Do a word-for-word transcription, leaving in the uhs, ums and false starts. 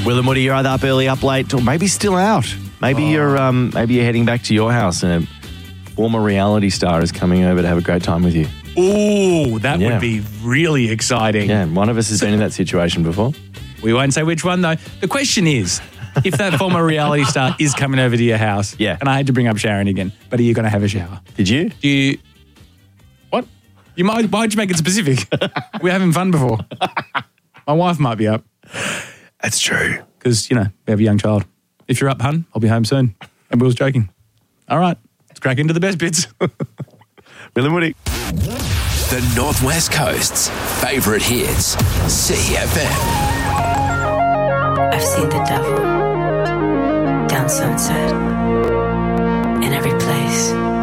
Will and Woody, you're either up early, up late, or maybe still out. Maybe oh. you're um, maybe you're heading back to your house and a former reality star is coming over to have a great time with you. Ooh, that Yeah. would be really exciting. Yeah, one of us has been in that situation before. We won't say which one, though. The question is, if that former reality star is coming over to your house, Yeah. and I had to bring up Sharon again, but are you going to have a shower? Did you? Do you... What? You might, why'd you make it specific? We're having fun before. My wife might be up. That's true. Because, you know, we have a young child. If you're up, hun, I'll be home soon. And Will's joking. All right, let's crack into the best bits. Will and Woody. The Northwest Coast's favourite hits, C F M. I've seen the devil down sunset.